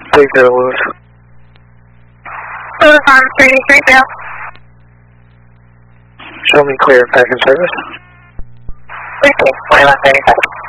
30 Lewis. Lewis on 33 Bill. Show me clear package service. Okay, 2135.